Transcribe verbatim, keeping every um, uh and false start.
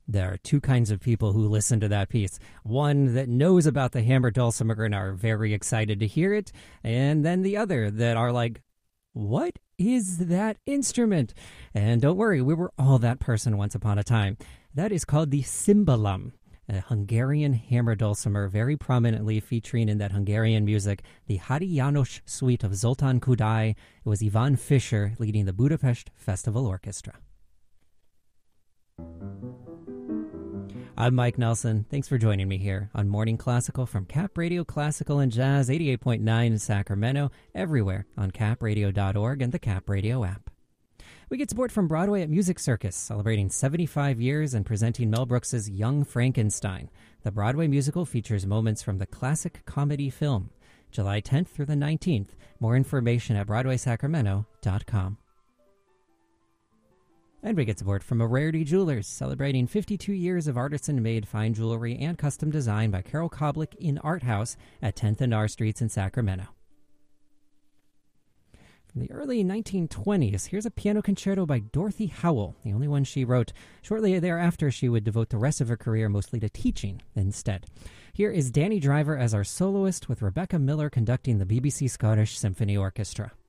There are two kinds of people who listen to that piece. One that knows about the hammered dulcimer and are very excited to hear it, and then the other that are like, what is that instrument? And don't worry, we were all that person once upon a time. That is called the cimbalom, a Hungarian hammer dulcimer very prominently featuring in that Hungarian music, the Háry János suite of Zoltán Kodály. It was Ivan Fischer leading the Budapest Festival Orchestra. I'm Mike Nelson. Thanks for joining me here on Morning Classical from Cap Radio Classical and Jazz, eighty-eight point nine in Sacramento, everywhere on cap radio dot org and the Cap Radio app. We get support from Broadway at Music Circus, celebrating seventy-five years and presenting Mel Brooks's Young Frankenstein. The Broadway musical features moments from the classic comedy film. July tenth through the nineteenth. More information at broadway sacramento dot com. And we get support from Rarity Jewelers, celebrating fifty-two years of artisan-made fine jewelry and custom design by Carol Koblich in Art House at tenth and R Streets in Sacramento. From the early nineteen twenties, here's a piano concerto by Dorothy Howell, the only one she wrote. Shortly thereafter, she would devote the rest of her career mostly to teaching instead. Here is Danny Driver as our soloist, with Rebecca Miller conducting the B B C Scottish Symphony Orchestra.